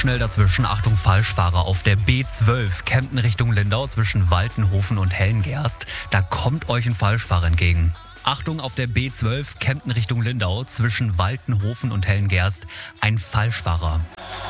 Schnell dazwischen, Achtung, Falschfahrer auf der B12 Kempten Richtung Lindau zwischen Waltenhofen und Hellengerst. Da kommt euch ein Falschfahrer entgegen. Achtung, auf der B12 Kempten Richtung Lindau zwischen Waltenhofen und Hellengerst ein Falschfahrer.